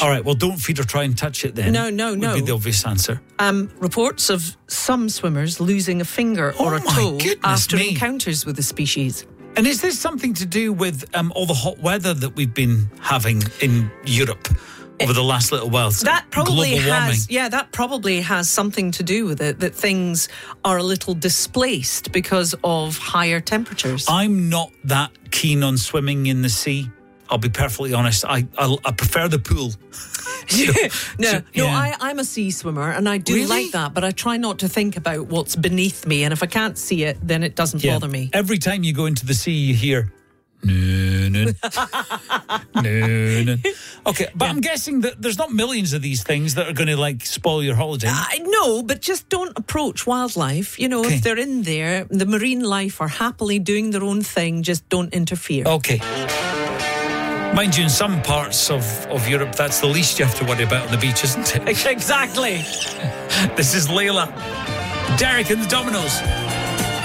All right, well, don't feed or try and touch it then. No. Would be the obvious answer. Reports of some swimmers losing a finger or a toe after encounters with the species. And is this something to do with all the hot weather that we've been having in Europe over the last little while? That probably global warming. that probably has something to do with it, that things are a little displaced because of higher temperatures. I'm not that keen on swimming in the sea. I'll be perfectly honest. I prefer the pool. I'm a sea swimmer and I do like that, but I try not to think about what's beneath me, and if I can't see it, then it doesn't bother me. Every time you go into the sea, you hear no. Okay, but I'm guessing that there's not millions of these things that are going to spoil your holiday. No, but just don't approach wildlife. If they're in there, the marine life are happily doing their own thing, just don't interfere. Okay. Mind you, in some parts of Europe, that's the least you have to worry about on the beach, isn't it? Exactly. This is Layla, Derek and the Dominoes.